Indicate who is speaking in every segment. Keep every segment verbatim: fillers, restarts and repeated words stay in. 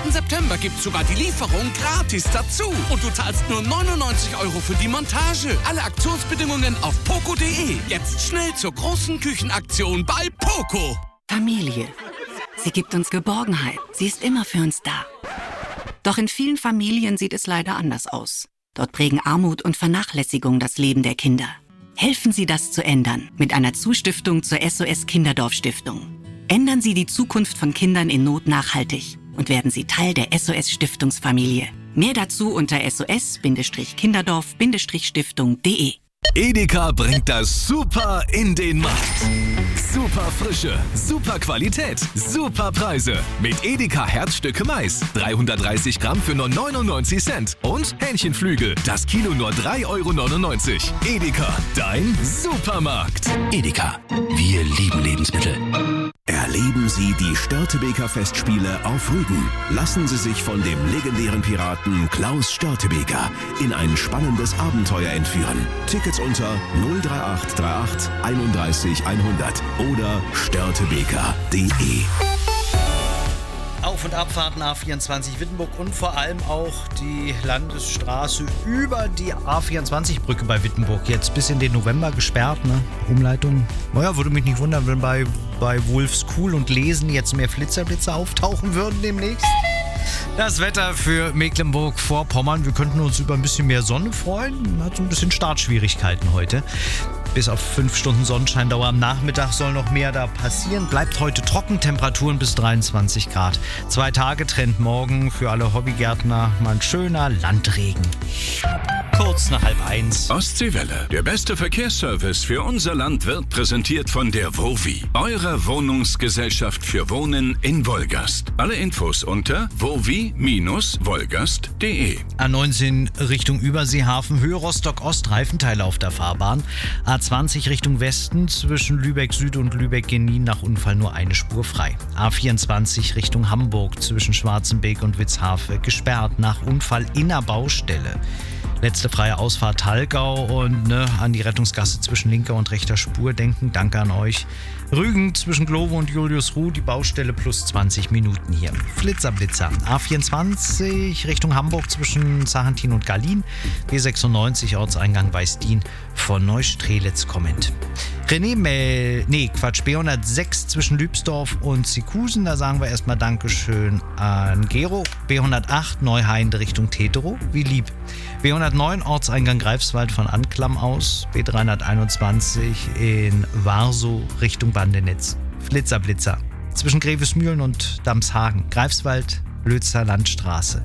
Speaker 1: ersten September gibt's sogar die Lieferung gratis dazu. Und du zahlst nur neunundneunzig Euro für die Montage. Alle Aktionsbedingungen auf poco punkt de. Jetzt schnell zur großen Küchenaktion bei Poco.
Speaker 2: Familie. Sie gibt uns Geborgenheit. Sie ist immer für uns da. Doch in vielen Familien sieht es leider anders aus. Dort prägen Armut und Vernachlässigung das Leben der Kinder. Helfen Sie, das zu ändern mit einer Zustiftung zur S O S Kinderdorf Stiftung. Ändern Sie die Zukunft von Kindern in Not nachhaltig und werden Sie Teil der S O S Stiftungsfamilie. Mehr dazu unter s o s kinderdorf stiftung punkt de.
Speaker 3: Edeka bringt das Super in den Markt. Super Frische, super Qualität, super Preise. Mit Edeka Herzstücke Mais. dreihundertdreißig Gramm für nur neunundneunzig Cent. Und Hähnchenflügel. Das Kilo nur drei Euro neunundneunzig. Edeka, dein Supermarkt.
Speaker 4: Edeka, wir lieben Lebensmittel.
Speaker 5: Erleben Sie die Störtebeker Festspiele auf Rügen. Lassen Sie sich von dem legendären Piraten Klaus Störtebeker in ein spannendes Abenteuer entführen. Tickets unter null drei acht drei acht einunddreißig hundert oder störtebeker punkt de.
Speaker 6: Auf- und Abfahrten A vierundzwanzig Wittenburg und vor allem auch die Landesstraße über die A vierundzwanzig-Brücke bei Wittenburg. Jetzt bis in den November gesperrt, ne? Umleitung. Naja, würde mich nicht wundern, wenn bei, bei Wolfs Cool und Lesen jetzt mehr Flitzerblitze auftauchen würden demnächst. Das Wetter für Mecklenburg-Vorpommern. Wir könnten uns über ein bisschen mehr Sonne freuen. Hat so ein bisschen Startschwierigkeiten heute. Bis auf fünf Stunden Sonnenscheindauer am Nachmittag soll noch mehr da passieren. Bleibt heute trocken, Temperaturen bis dreiundzwanzig Grad. Zwei Tage Trend morgen für alle Hobbygärtner. Mal ein schöner Landregen. Kurz nach halb eins.
Speaker 7: Ostseewelle. Der beste Verkehrsservice für unser Land wird präsentiert von der Vovi, eurer Wohnungsgesellschaft für Wohnen in Wolgast. Alle Infos unter vovi Bindestrich wolgast punkt de.
Speaker 6: A neunzehn Richtung Überseehafen, Höhe Rostock-Ost, Reifenteile auf der Fahrbahn. A zwanzig Richtung Westen, zwischen Lübeck Süd und Lübeck-Genin nach Unfall nur eine Spur frei. A vierundzwanzig Richtung Hamburg, zwischen Schwarzenbeek und Witzhafe, gesperrt nach Unfall in der Baustelle. Letzte freie Ausfahrt Thalgau und ne, an die Rettungsgasse zwischen linker und rechter Spur denken. Danke an euch. Rügen zwischen Glovo und Juliusruh, die Baustelle plus zwanzig Minuten hier. Flitzerblitzer. A vierundzwanzig Richtung Hamburg zwischen Sarantin und Gallin. B sechsundneunzig Ortseingang Weißdien von Neustrelitz kommend. René Mel, nee, Quatsch, B hundertsechs zwischen Lübsdorf und Sikusen. Da sagen wir erstmal Dankeschön an Gero. B hundertacht Neuheinde Richtung Tetero, wie lieb. B hundertneun Ortseingang Greifswald von Anklam aus. B dreihunderteinundzwanzig in Warsow Richtung Bandenitz. Flitzerblitzer. Zwischen Grevesmühlen und Damshagen. Greifswald, Lötzer Landstraße.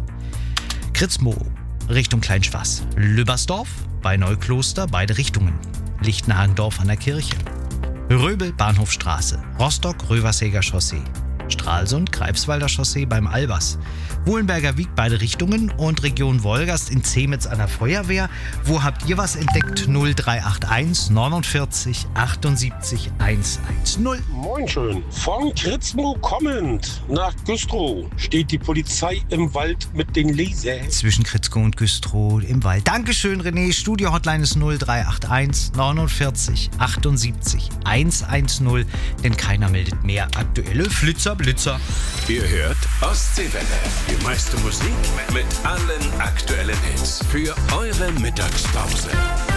Speaker 6: Kritzmo Richtung Kleinschwaß. Lübbersdorf bei Neukloster, beide Richtungen. Lichtenhagendorf an der Kirche. Röbel, Bahnhofstraße. Rostock, Röversäger Chaussee. Stralsund, Greifswalder Chaussee beim Albers. Wohlenberger Wieg, beide Richtungen. Und Region Wolgast in Zemitz an der Feuerwehr. Wo habt ihr was entdeckt? null drei acht eins neunundvierzig achtundsiebzig hundertzehn.
Speaker 8: Moin schön. Von Kritzmo kommend nach Güstrow steht die Polizei im Wald mit den Lasern.
Speaker 6: Zwischen Kritzko und Güstrow im Wald. Dankeschön, René. Studio-Hotline ist null drei acht eins neunundvierzig achtundsiebzig hundertzehn, denn keiner meldet mehr aktuelle Flitzerblitzer.
Speaker 7: Ihr hört Ostseewelle. Die meiste Musik mit allen aktuellen Hits für eure Mittagspause.